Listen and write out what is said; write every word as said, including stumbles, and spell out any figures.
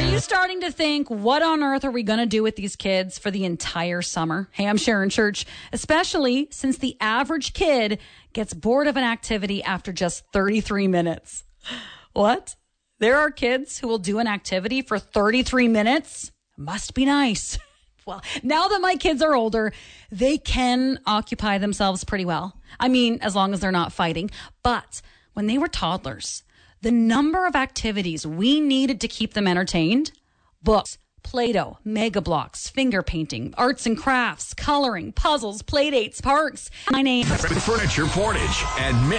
you starting to think, what on earth are we going to do with these kids for the entire summer? Hey, I'm Sharon Church, especially since the average kid gets bored of an activity after just thirty-three minutes. What? There are kids who will do an activity for thirty-three minutes? Must be nice. Well, now that my kids are older, they can occupy themselves pretty well. I mean, as long as they're not fighting. But when they were toddlers, the number of activities we needed to keep them entertained: books, Play-Doh, Mega Blocks, finger painting, arts and crafts, coloring, puzzles, play dates, parks. My name is Furniture Portage and